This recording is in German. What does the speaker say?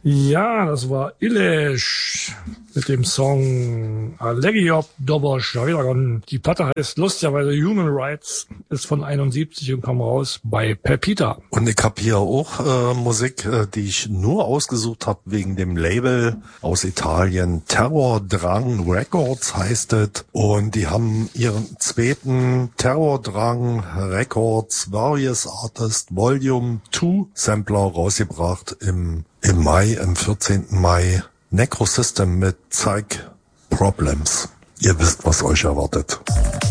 Ja, das war Ilesh mit dem Song Allegiop Dobosh. Ja, wieder die Platte heißt lustigerweise Human Rights, ist von 71 und kam raus bei Pepita. Und ich habe hier auch Musik, die ich nur ausgesucht habe wegen dem Label aus Italien. Terrordrang Records heißt es. Und die haben ihren zweiten Terrordrang Records Various Artist Volume 2 Sampler rausgebracht im Mai, am 14. Mai. Necrosystem mit Psych Problems. Ihr wisst, was euch erwartet.